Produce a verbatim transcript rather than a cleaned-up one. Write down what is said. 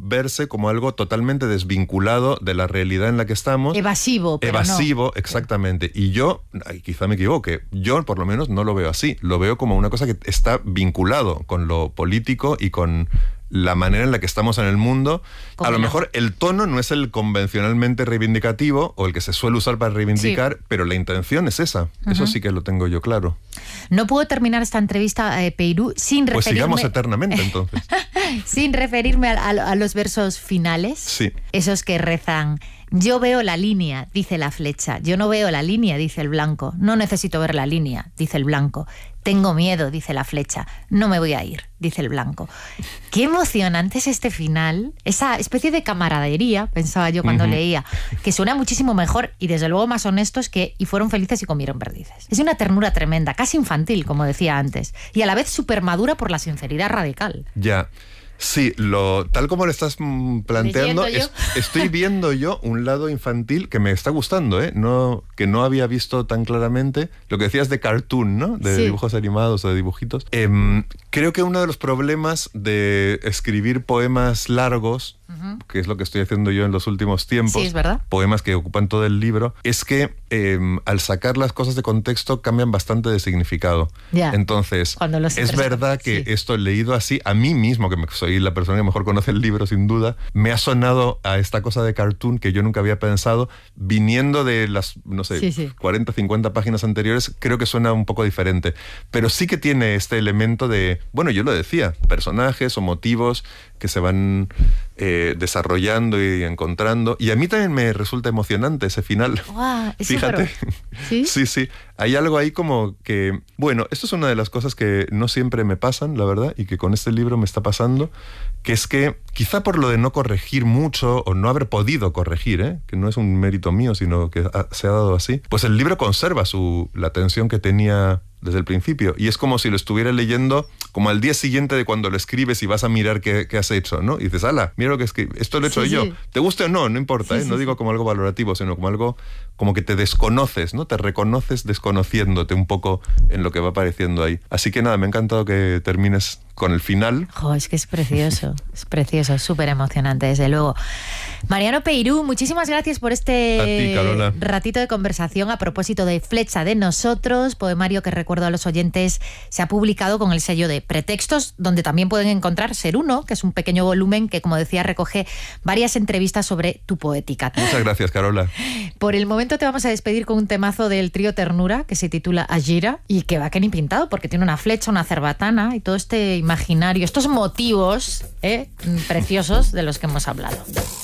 verse como algo totalmente desvinculado de la realidad en la que estamos. Evasivo, pero Evasivo, no. exactamente. Y yo, ay, quizá me equivoque, yo por lo menos no lo veo así. Lo veo como una cosa que está vinculado con lo político y con la manera en la que estamos en el mundo. A lo no? mejor el tono no es el convencionalmente reivindicativo o el que se suele usar para reivindicar, sí. pero la intención es esa. Uh-huh. Eso sí que lo tengo yo claro. No puedo terminar esta entrevista, eh, Peirú, sin referirme... Pues sigamos eternamente, entonces. sin referirme a, a, a los versos finales. Sí. Esos que rezan... Yo veo la línea, dice la flecha. Yo no veo la línea, dice el blanco. No necesito ver la línea, dice el blanco. Tengo miedo, dice la flecha. No me voy a ir, dice el blanco. Qué emocionante es este final. Esa especie de camaradería, pensaba yo cuando uh-huh. leía, que suena muchísimo mejor y desde luego más honestos que y fueron felices y comieron perdices. Es una ternura tremenda, casi infantil, como decía antes, y a la vez súper madura por la sinceridad radical. Ya. Sí, lo, tal como lo estás planteando, es, estoy viendo yo un lado infantil que me está gustando, ¿eh? No, que no había visto tan claramente. Lo que decías de cartoon, ¿no? De sí. dibujos animados o de dibujitos. Eh, creo que uno de los problemas de escribir poemas largos, uh-huh. que es lo que estoy haciendo yo en los últimos tiempos, sí, es verdad. Poemas que ocupan todo el libro, es que eh, al sacar las cosas de contexto cambian bastante de significado. Yeah. Entonces, es verdad que sí. esto leído así, a mí mismo, que soy la persona que mejor conoce el libro sin duda, me ha sonado a esta cosa de cartoon que yo nunca había pensado, viniendo de las, no sé, sí, sí. cuarenta, cincuenta páginas anteriores, creo que suena un poco diferente. Pero sí que tiene este elemento de, bueno, yo lo decía, personajes o motivos que se van eh, desarrollando y encontrando. Y a mí también me resulta emocionante ese final. Wow, fíjate. ¿Sí? sí, sí. Hay algo ahí como que... Bueno, esto es una de las cosas que no siempre me pasan, la verdad, y que con este libro me está pasando, que es que quizá por lo de no corregir mucho o no haber podido corregir, ¿eh? Que no es un mérito mío, sino que ha, se ha dado así, pues el libro conserva su, la tensión que tenía desde el principio. Y es como si lo estuviera leyendo como al día siguiente de cuando lo escribes y vas a mirar qué, qué has hecho, ¿no? Y dices, ala, mira lo que escribí. Esto lo he hecho sí, yo. Sí. ¿Te guste o no? No importa, sí, ¿eh? Sí, no digo sí. como algo valorativo, sino como algo como que te desconoces, ¿no? Te reconoces desconociéndote un poco en lo que va apareciendo ahí. Así que nada, me ha encantado que termines con el final. Jo, es que es precioso, es precioso, súper emocionante, desde luego. Mariano Peirú, muchísimas gracias por este a ti, Carola. ratito de conversación a propósito de Flecha de Nosotros, poemario que, recuerdo a los oyentes, se ha publicado con el sello de Pretextos, donde también pueden encontrar Ser Uno, que es un pequeño volumen que, como decía, recoge varias entrevistas sobre tu poética. Muchas gracias, Carola. Por el momento te vamos a despedir con un temazo del trío Ternura, que se titula Agira, y que va que ni pintado, porque tiene una flecha, una cerbatana y todo este imaginario, estos motivos ¿eh? preciosos de los que hemos hablado.